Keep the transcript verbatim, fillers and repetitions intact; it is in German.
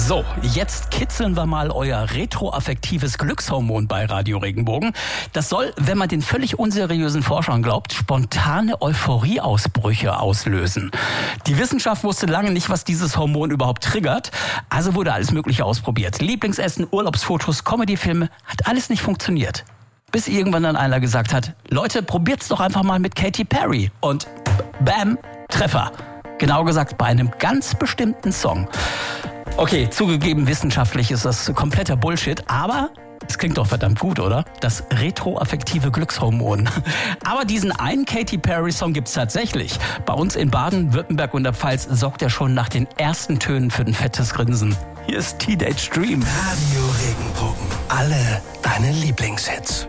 So, jetzt kitzeln wir mal euer retroaffektives Glückshormon bei Radio Regenbogen. Das soll, wenn man den völlig unseriösen Forschern glaubt, spontane Euphorieausbrüche auslösen. Die Wissenschaft wusste lange nicht, was dieses Hormon überhaupt triggert, also wurde alles Mögliche ausprobiert. Lieblingsessen, Urlaubsfotos, Comedyfilme, hat alles nicht funktioniert. Bis irgendwann dann einer gesagt hat, Leute, probiert's doch einfach mal mit Katy Perry. Und bam, Treffer. Genau gesagt bei einem ganz bestimmten Song. Okay, zugegeben, wissenschaftlich ist das kompletter Bullshit, aber es klingt doch verdammt gut, oder? Das retroaffektive Glückshormon. Aber diesen einen Katy Perry-Song gibt's tatsächlich. Bei uns in Baden, Württemberg und der Pfalz sorgt er schon nach den ersten Tönen für ein fettes Grinsen. Hier ist Teenage Dream. Radio Regenbogen. Alle deine Lieblingshits.